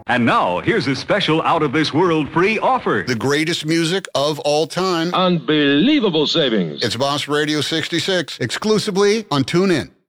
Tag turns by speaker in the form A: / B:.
A: And now, here's a special out-of-this-world free offer.
B: The greatest music of all time.
C: Unbelievable savings.
B: It's Boss Radio 66, exclusively on TuneIn.